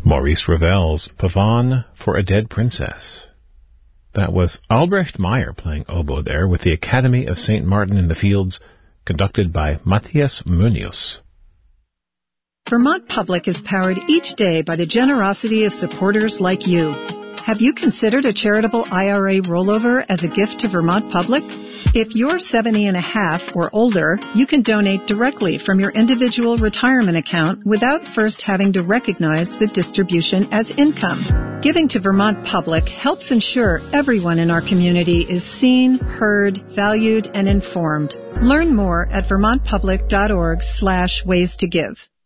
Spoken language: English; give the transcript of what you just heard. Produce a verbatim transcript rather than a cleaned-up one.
Maurice Ravel's Pavane for a Dead Princess. That was Albrecht Meyer playing oboe there with the Academy of Saint Martin in the Fields, conducted by Matthias Munoz. Vermont Public is powered each day by the generosity of supporters like you. Have you considered a charitable I R A rollover as a gift to Vermont Public? If you're seventy and a half or older, you can donate directly from your individual retirement account without first having to recognize the distribution as income. Giving to Vermont Public helps ensure everyone in our community is seen, heard, valued, and informed. Learn more at vermontpublic.org slash ways to give.